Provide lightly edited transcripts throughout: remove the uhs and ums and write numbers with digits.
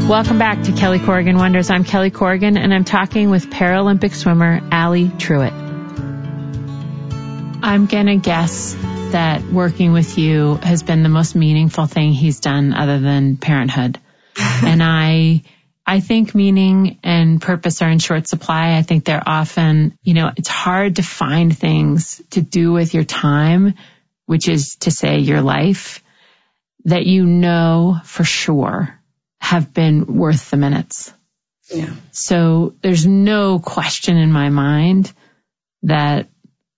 Welcome back to Kelly Corrigan Wonders. I'm Kelly Corrigan, and I'm talking with Paralympic swimmer Allie Truitt. I'm going to guess that working with you has been the most meaningful thing he's done other than parenthood. And I think meaning and purpose are in short supply. I think they're often, it's hard to find things to do with your time, which is to say your life, that for sure have been worth the minutes. Yeah. So there's no question in my mind that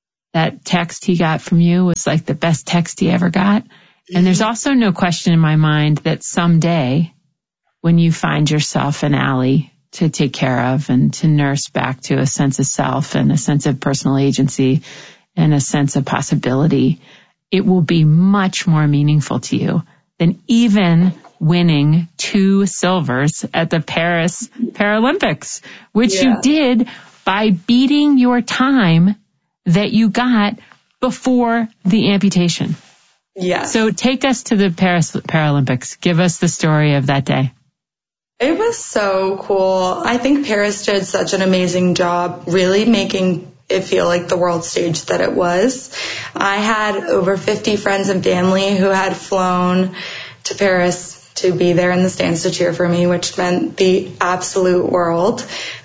text he got from you was like the best text he ever got. And there's also no question in my mind that someday when you find yourself an Allie to take care of and to nurse back to a sense of self and a sense of personal agency and a sense of possibility, it will be much more meaningful to you than even winning 2 silvers at the Paris Paralympics, which you did by beating your time that you got before the amputation. Yeah. So take us to the Paris Paralympics. Give us the story of that day. It was so cool. I think Paris did such an amazing job really making it feel like the world stage that it was. I had over 50 friends and family who had flown to Paris to be there in the stands to cheer for me, which meant the absolute world.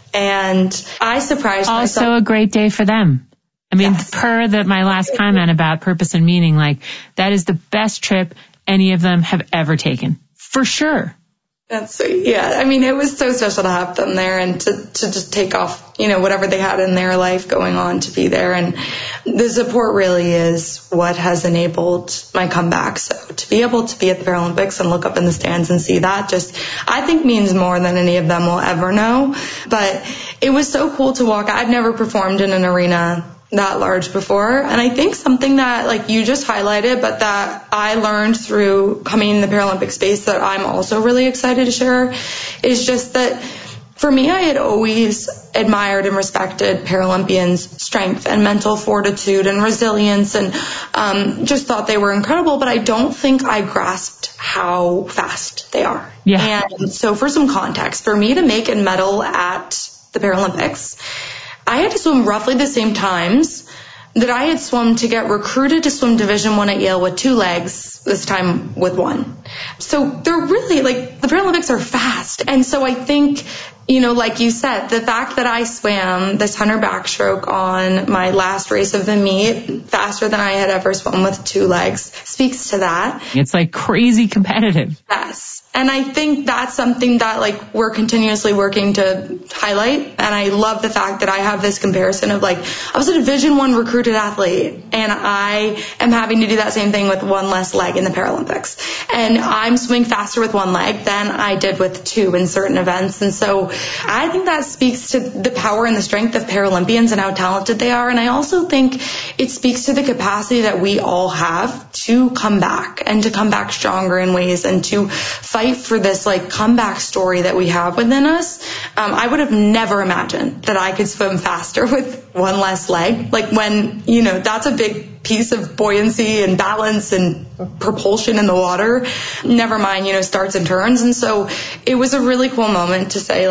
And I surprised myself. Also a great day for them. I mean, my last comment about purpose and meaning, that is the best trip any of them have ever taken. For sure. That's sweet. Yeah. I mean, it was so special to have them there and to just take off, whatever they had in their life going on to be there. And the support really is what has enabled my comeback. So to be able to be at the Paralympics and look up in the stands and see that I think means more than any of them will ever know. But it was so cool to walk. I've never performed in an arena that large before. And I think something that you just highlighted, but that I learned through coming in the Paralympic space that I'm also really excited to share is just that for me, I had always admired and respected Paralympians' strength and mental fortitude and resilience and just thought they were incredible, but I don't think I grasped how fast they are. Yeah. And so for some context, for me to make a medal at the Paralympics, I had to swim roughly the same times that I had swum to get recruited to swim Division I at Yale with 2 legs, this time with 1. So they're really the Paralympics are fast. And so I think, like you said, the fact that I swam this 100 backstroke on my last race of the meet faster than I had ever swum with 2 legs speaks to that. It's crazy competitive. Yes. And I think that's something that we're continuously working to highlight. And I love the fact that I have this comparison of I was a Division I recruited athlete and I am having to do that same thing with 1 less leg in the Paralympics. And I'm swimming faster with 1 leg than I did with 2 in certain events. And so I think that speaks to the power and the strength of Paralympians and how talented they are. And I also think it speaks to the capacity that we all have to come back and to come back stronger in ways and to fight for this comeback story that we have within us. I would have never imagined that I could swim faster with 1 less leg. When, that's a big piece of buoyancy and balance and propulsion in the water, never mind, starts and turns. And so it was a really cool moment to say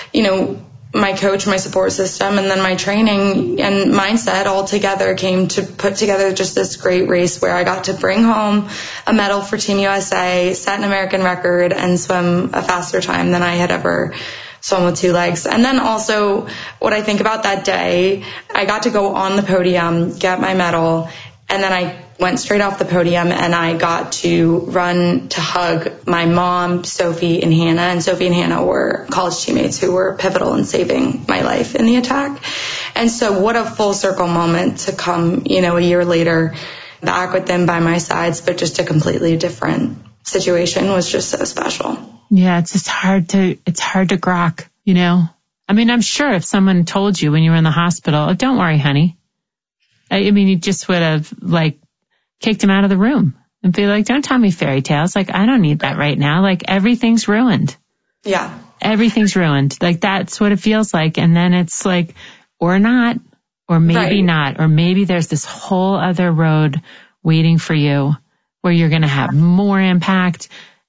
my coach, my support system, and then my training and mindset all together came to put together just this great race where I got to bring home a medal for Team USA, set an American record, and swim a faster time than I had ever swum with 2 legs. And then also what I think about that day, I got to go on the podium, get my medal, and then I went straight off the podium and I got to run to hug my mom, Sophie and Hannah. And Sophie and Hannah were college teammates who were pivotal in saving my life in the attack. And so what a full circle moment to come, a year later back with them by my sides, but just a completely different situation was just so special. Yeah, it's hard to grok, I mean, I'm sure if someone told you when you were in the hospital, oh, don't worry, honey. I mean, you just would have kicked him out of the room and be like, don't tell me fairy tales. I don't need that right now. Everything's ruined. Yeah. Everything's ruined. That's what it feels like. And then it's or not, or maybe not, or maybe there's this whole other road waiting for you where you're going to have more impact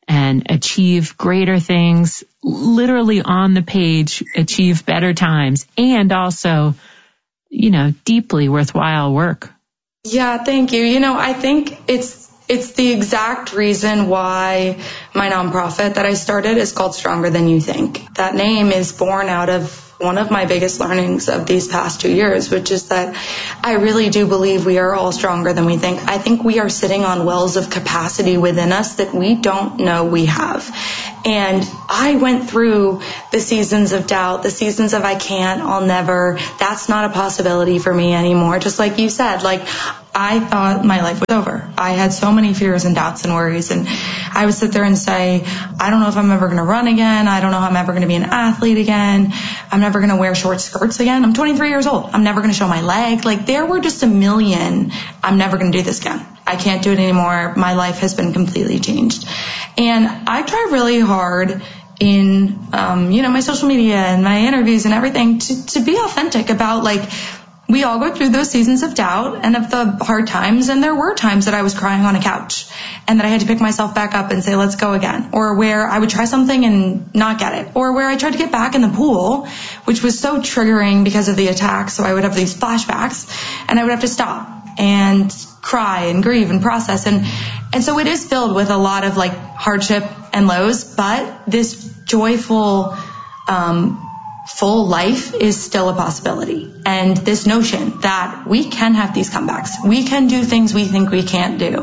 and achieve greater things, literally on the page, achieve better times, and also, deeply worthwhile work. Yeah, thank you. I think it's the exact reason why my nonprofit that I started is called Stronger Than You Think. That name is born out of one of my biggest learnings of these past 2 years, which is that I really do believe we are all stronger than we think. I think we are sitting on wells of capacity within us that we don't know we have. And I went through the seasons of doubt, the seasons of I can't, I'll never, that's not a possibility for me anymore. Just like you said, I thought my life was over. I had so many fears and doubts and worries, and I would sit there and say, I don't know if I'm ever going to run again. I don't know how I'm ever going to be an athlete again. I'm never going to wear short skirts again. I'm 23 years old. I'm never going to show my leg. There were just a million. I'm never going to do this again. I can't do it anymore. My life has been completely changed. And I try really hard in, my social media and my interviews and everything to be authentic about we all go through those seasons of doubt and of the hard times. And there were times that I was crying on a couch and that I had to pick myself back up and say, let's go again. Or where I would try something and not get it. Or where I tried to get back in the pool, which was so triggering because of the attack. So I would have these flashbacks and I would have to stop and cry and grieve and process. And so it is filled with a lot of hardship and lows, but this joyful, full life is still a possibility. And this notion that we can have these comebacks, we can do things we think we can't do.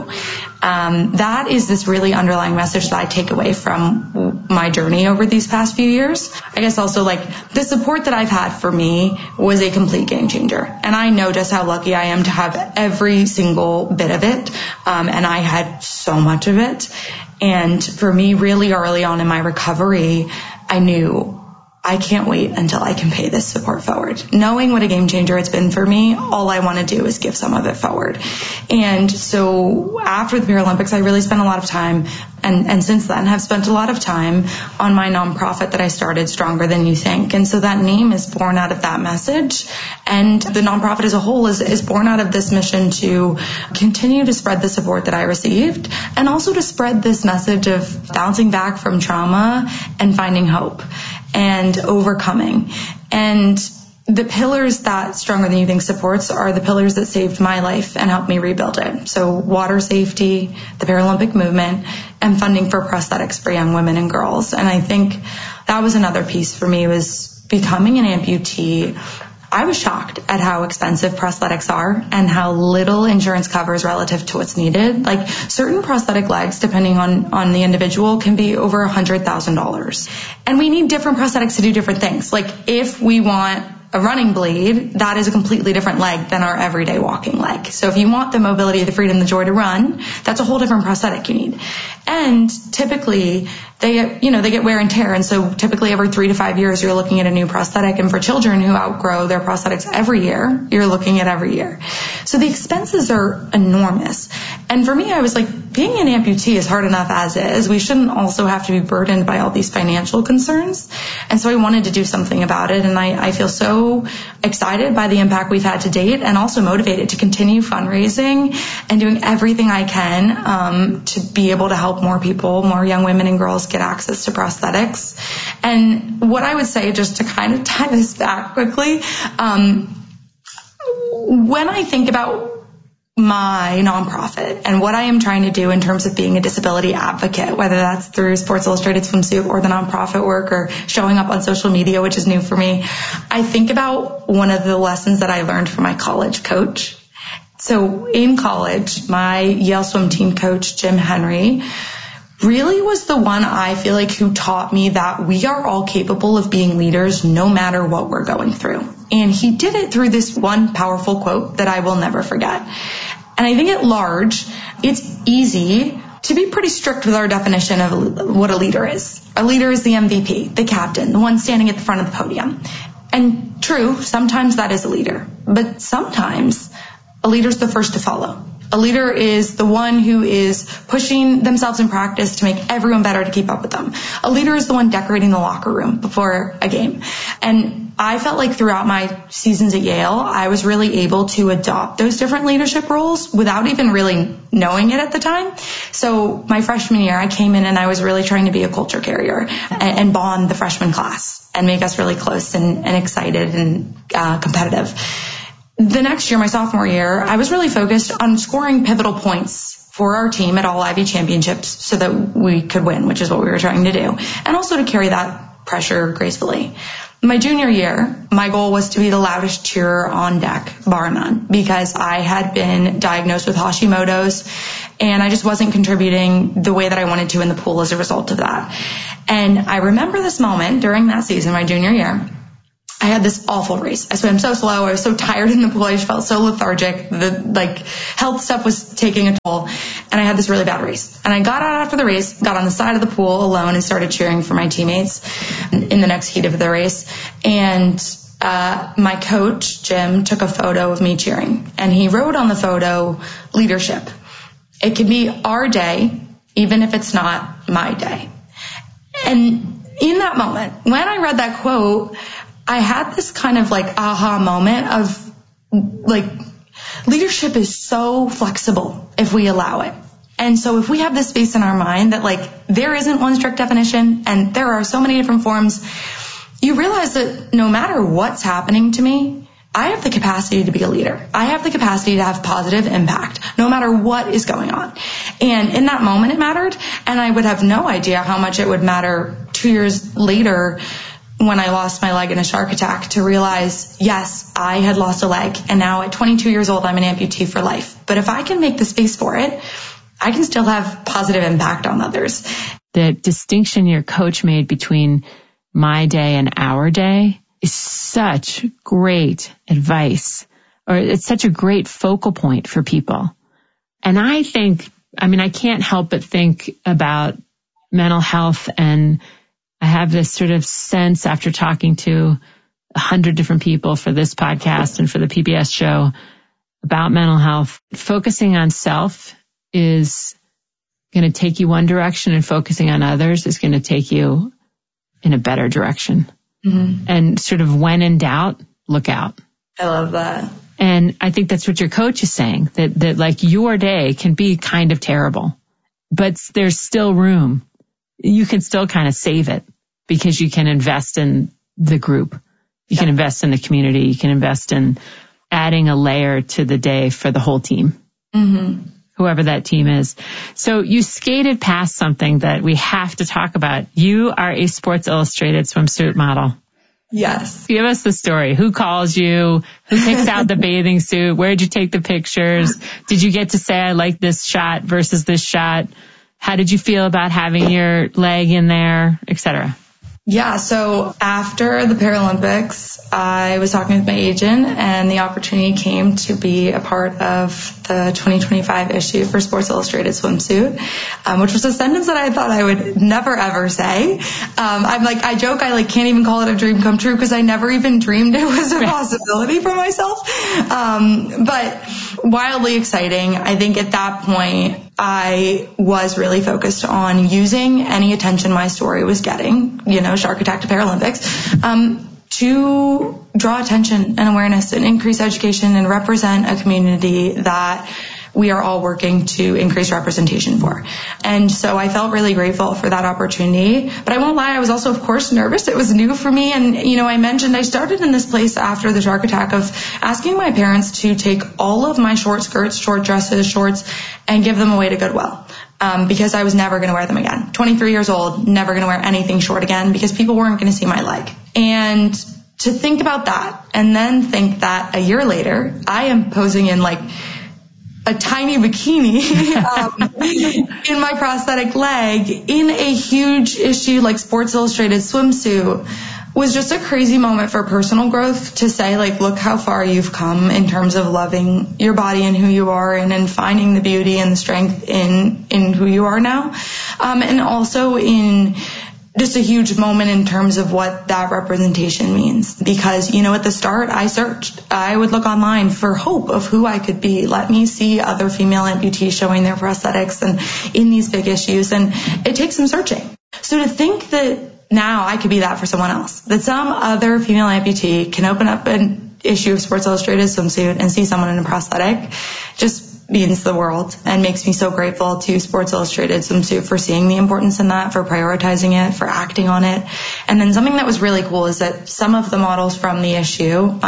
That is this really underlying message that I take away from my journey over these past few years. I guess also the support that I've had for me was a complete game changer. And I know just how lucky I am to have every single bit of it. And I had so much of it. And for me, really early on in my recovery, I knew I can't wait until I can pay this support forward. Knowing what a game changer it's been for me, all I want to do is give some of it forward. And so after the Paralympics, I really spent a lot of time, and since then have spent a lot of time on my nonprofit that I started, Stronger Than You Think. And so that name is born out of that message. And the nonprofit as a whole is born out of this mission to continue to spread the support that I received, and also to spread this message of bouncing back from trauma and finding hope and overcoming. And the pillars that Stronger Than You Think supports are the pillars that saved my life and helped me rebuild it. So water safety, the Paralympic movement, and funding for prosthetics for young women and girls. And I think that was another piece for me, was becoming an amputee. I was shocked at how expensive prosthetics are and how little insurance covers relative to what's needed. Certain prosthetic legs, depending on the individual, can be over $100,000. And we need different prosthetics to do different things. If we want a running blade, that is a completely different leg than our everyday walking leg. So if you want the mobility, the freedom, the joy to run, that's a whole different prosthetic you need. And typically they get wear and tear. And so typically every 3 to 5 years, you're looking at a new prosthetic. And for children who outgrow their prosthetics every year, you're looking at every year. So the expenses are enormous. And for me, I was being an amputee is hard enough as is. We shouldn't also have to be burdened by all these financial concerns. And so I wanted to do something about it. And I feel so excited by the impact we've had to date, and also motivated to continue fundraising and doing everything I can to be able to help more people, more young women and girls get access to prosthetics. And what I would say, just to kind of tie this back quickly, when I think about my nonprofit and what I am trying to do in terms of being a disability advocate, whether that's through Sports Illustrated Swimsuit or the nonprofit work or showing up on social media, which is new for me, I think about one of the lessons that I learned from my college coach. So in college, my Yale swim team coach, Jim Henry, really was the one, I feel like, who taught me that we are all capable of being leaders no matter what we're going through. And he did it through this one powerful quote that I will never forget. And I think at large, it's easy to be pretty strict with our definition of what a leader is. A leader is the MVP, the captain, the one standing at the front of the podium. And true, sometimes that is a leader. But sometimes a leader is the first to follow. A leader is the one who is pushing themselves in practice to make everyone better to keep up with them. A leader is the one decorating the locker room before a game. And I felt like throughout my seasons at Yale, I was really able to adopt those different leadership roles without even really knowing it at the time. So my freshman year, I came in and I was really trying to be a culture carrier and bond the freshman class and make us really close and excited and competitive. The next year, my sophomore year, I was really focused on scoring pivotal points for our team at all Ivy championships so that we could win, which is what we were trying to do, and also to carry that pressure gracefully. My junior year, my goal was to be the loudest cheerer on deck, bar none, because I had been diagnosed with Hashimoto's and I just wasn't contributing the way that I wanted to in the pool as a result of that. And I remember this moment during that season, my junior year. I had this awful race. I swam so slow. I was so tired in the pool. I just felt so lethargic. The health stuff was taking a toll. And I had this really bad race. And I got out after the race, got on the side of the pool alone and started cheering for my teammates in the next heat of the race. And my coach, Jim, took a photo of me cheering. And he wrote on the photo, leadership. It can be our day, even if it's not my day. And in that moment, when I read that quote, I had this kind of aha moment of leadership is so flexible if we allow it. And so if we have this space in our mind that there isn't one strict definition and there are so many different forms, you realize that no matter what's happening to me, I have the capacity to be a leader. I have the capacity to have positive impact no matter what is going on. And in that moment it mattered, and I would have no idea how much it would matter 2 years later when I lost my leg in a shark attack to realize, yes, I had lost a leg, and now at 22 years old, I'm an amputee for life. But if I can make the space for it, I can still have positive impact on others. The distinction your coach made between my day and our day is such great advice, or it's such a great focal point for people. And I can't help but think about mental health, and I have this sort of sense after talking to 100 different people for this podcast and for the PBS show about mental health. Focusing on self is going to take you one direction, and focusing on others is going to take you in a better direction. Mm-hmm. And sort of when in doubt, look out. I love that. And I think that's what your coach is saying, that your day can be kind of terrible, but there's still room. You can still kind of save it because you can invest in the group. You can invest in the community. You can invest in adding a layer to the day for the whole team, whoever that team is. So you skated past something that we have to talk about. You are a Sports Illustrated swimsuit model. Yes. Give us the story. Who calls you? Who picks out the bathing suit? Where'd you take the pictures? Did you get to say, I like this shot versus this shot? How did you feel about having your leg in there, et cetera? Yeah, so after the Paralympics, I was talking with my agent, and the opportunity came to be a part of the 2025 issue for Sports Illustrated Swimsuit, which was a sentence that I thought I would never ever say. I joke, I can't even call it a dream come true because I never even dreamed it was a possibility for myself. But wildly exciting. I think at that point, I was really focused on using any attention my story was getting, shark attack to Paralympics, to draw attention and awareness and increase education and represent a community that we are all working to increase representation for. And so I felt really grateful for that opportunity. But I won't lie, I was also, of course, nervous. It was new for me. And, I mentioned I started in this place after the shark attack of asking my parents to take all of my short skirts, short dresses, shorts, and give them away to Goodwill. Because I was never going to wear them again. 23 years old, never going to wear anything short again because people weren't going to see my leg. And to think about that and then think that a year later, I am posing in a tiny bikini in my prosthetic leg in a huge issue like Sports Illustrated swimsuit was just a crazy moment for personal growth to say, look how far you've come in terms of loving your body and who you are and finding the beauty and the strength in who you are now. And also in just a huge moment in terms of what that representation means. Because, at the start, I searched. I would look online for hope of who I could be. Let me see other female amputees showing their prosthetics and in these big issues. And it takes some searching. So to think that now I could be that for someone else. That some other female amputee can open up an issue of Sports Illustrated swimsuit and see someone in a prosthetic just means the world and makes me so grateful to Sports Illustrated swimsuit for seeing the importance in that, for prioritizing it, for acting on it. And then something that was really cool is that some of the models from the issue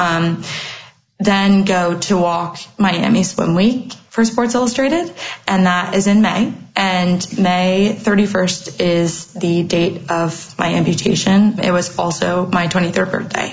then go to walk Miami Swim Week for Sports Illustrated, and that is in May. And May 31st is the date of my amputation. It was also my 23rd birthday.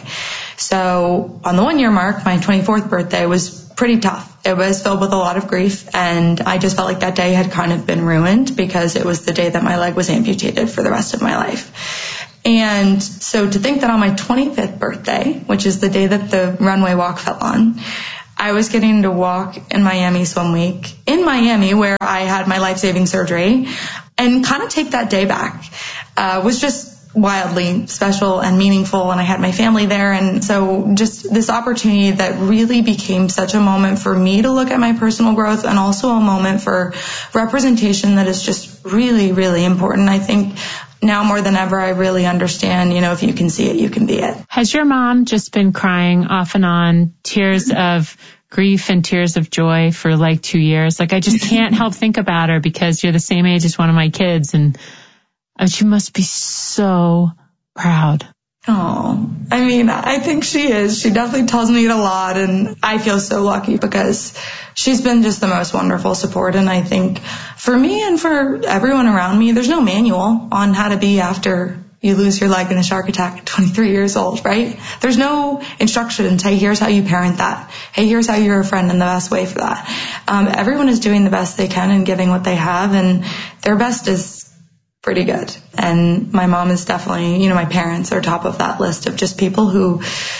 So on the 1 year mark, my 24th birthday was pretty tough. It was filled with a lot of grief, and I just felt like that day had kind of been ruined because it was the day that my leg was amputated for the rest of my life. And so to think that on my 25th birthday, which is the day that the runway walk fell on, I was getting to walk in Miami Swim Week in Miami, where I had my life-saving surgery, and kind of take that day back was just wildly special and meaningful. And I had my family there. And so just this opportunity that really became such a moment for me to look at my personal growth, and also a moment for representation that is just really, really important. I think now more than ever, I really understand, if you can see it, you can be it. Has your mom just been crying off and on, tears of grief and tears of joy for like 2 years? Like, I just can't help think about her because you're the same age as one of my kids, and she must be so proud. Oh, I think she is. She definitely tells me it a lot, and I feel so lucky because she's been just the most wonderful support. And I think for me and for everyone around me, there's no manual on how to be after you lose your leg in a shark attack at 23 years old, right? There's no instructions. Hey, here's how you parent that. Hey, here's how you're a friend, and the best way for that. Everyone is doing the best they can and giving what they have, and their best is pretty good. And my mom is definitely, my parents are top of that list of just people who,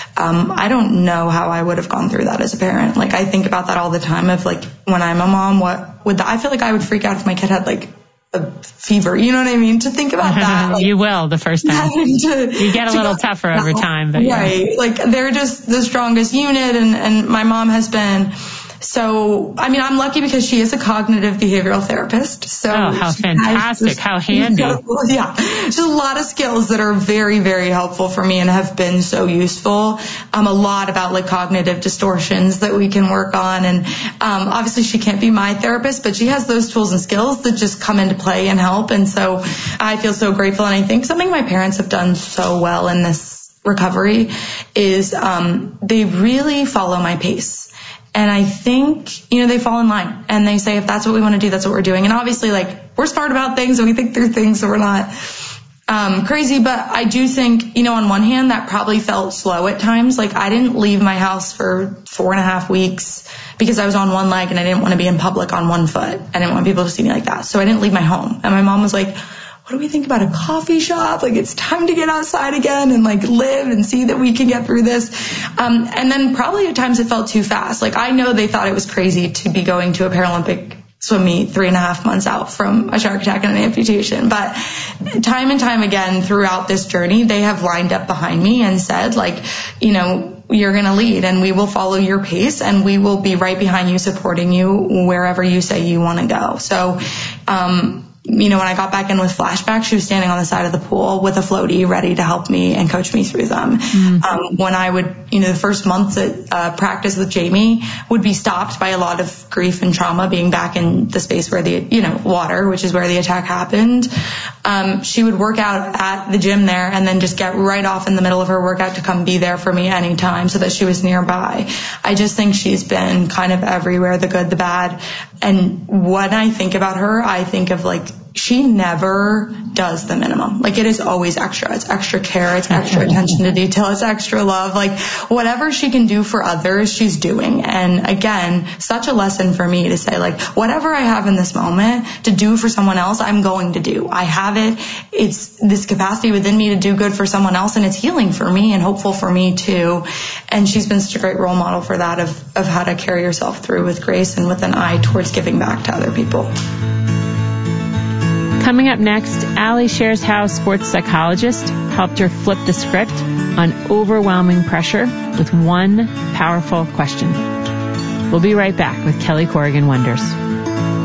I don't know how I would have gone through that as a parent. Like, I think about that all the time of like, when I'm a mom, I feel like I would freak out if my kid had like a fever. You know what I mean? To think about that. Like, you will the first time. You get a little tougher over time. But right. Yeah. Like, they're just the strongest unit, and my mom has been. So, I'm lucky because she is a cognitive behavioral therapist. So, how fantastic. How handy. Yeah. There's a lot of skills that are very, very helpful for me and have been so useful. A lot about like cognitive distortions that we can work on. And, obviously she can't be my therapist, but she has those tools and skills that just come into play and help. And so I feel so grateful. And I think something my parents have done so well in this recovery is, they really follow my pace. And I think, they fall in line and they say, if that's what we want to do, that's what we're doing. And obviously, like, we're smart about things and we think through things, so we're not crazy. But I do think, on one hand, that probably felt slow at times. Like, I didn't leave my house for 4.5 weeks because I was on one leg and I didn't want to be in public on one foot. I didn't want people to see me like that. So I didn't leave my home. And my mom was like, what do we think about a coffee shop? Like, it's time to get outside again and like live and see that we can get through this. And then probably at times it felt too fast. Like, I know they thought it was crazy to be going to a Paralympic swim meet 3.5 months out from a shark attack and an amputation. But time and time again throughout this journey, they have lined up behind me and said, like, you're going to lead and we will follow your pace and we will be right behind you, supporting you wherever you say you want to go. So, when I got back in with flashbacks, she was standing on the side of the pool with a floaty ready to help me and coach me through them. When I would, the first months at practice with Jamie would be stopped by a lot of grief and trauma being back in the space where the, water, which is where the attack happened. She would work out at the gym there and then just get right off in the middle of her workout to come be there for me anytime so that she was nearby. I just think she's been kind of everywhere, the good, the bad. And when I think about her, I think of like, she never does the minimum. Like, it is always extra. It's extra care. It's extra attention to detail. It's extra love. Like, whatever she can do for others, she's doing. And again, such a lesson for me to say, like, whatever I have in this moment to do for someone else, I'm going to do. I have it. It's this capacity within me to do good for someone else. And it's healing for me and hopeful for me too. And she's been such a great role model for that of how to carry yourself through with grace and with an eye towards giving back to other people. Coming up next, Allie shares how a sports psychologist helped her flip the script on overwhelming pressure with one powerful question. We'll be right back with Kelly Corrigan Wonders.